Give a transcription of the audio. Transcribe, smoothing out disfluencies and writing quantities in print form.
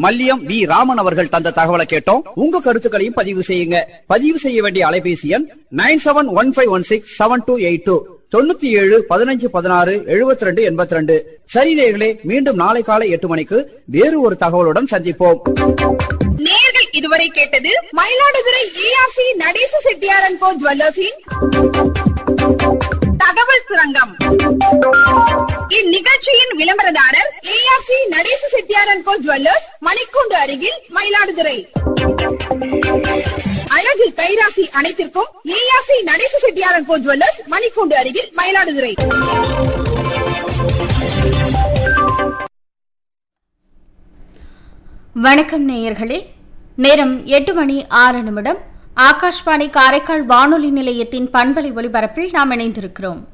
Malliyam we Raman அவர்கள் தந்த தகவலை கேட்டோம். உங்க கருத்துக்களையும் பதிவு செய்யுங்க. பதிவு செய்ய வேண்டிய அலைபேசி எண் 9715167282 9715167282. சரி நேயர்களே, மீண்டும் நாளை காலை 8 மணிக்கு வேறு ஒரு தகவலுடன் சந்திப்போம். நேயர்கள் இதுவரை கேட்டது மயிலாடுதுறை ஏஆர்சி நடேச செட்டியார் அண்ட் கோ ஜுவல்லர்ஸின் தகவல் சுரங்கம். இந்நிகழ்ச்சியின் விளம்பரதாரர் ARC Natesa Chettiar and go jewellers, மணிக்கூண்டு அருகில், மயிலாடுதுறை. அழகு கைராசி அனைத்திற்கும் ARC Natesa Chettiar and go jewellers, மணிக்கூண்டு அருகில், மயிலாடுதுறை. வணக்கம் நேயர்களே, நேரம் 8:06. ஆகாஷ்வாணி காரைக்கால் வானொலி நிலையத்தின் பண்பலை ஒலிபரப்பில் நாம் இணைந்திருக்கிறோம்.